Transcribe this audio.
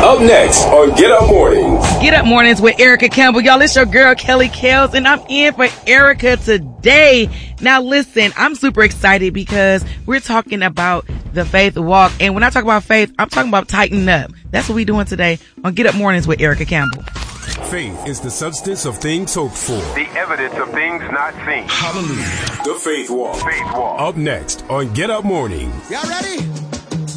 Up next on Get Up Mornings. Get Up Mornings with Erica Campbell. Y'all, it's your girl, Kelly Kels, and I'm in for Erica today. Now, listen, I'm super excited because we're talking about the faith walk. And when I talk about faith, I'm talking about tightening up. That's what we're doing today on Get Up Mornings with Erica Campbell. Faith is the substance of things hoped for, the evidence of things not seen. Hallelujah. The Faith Walk. Faith Walk. Up next on Get Up Mornings. Y'all ready?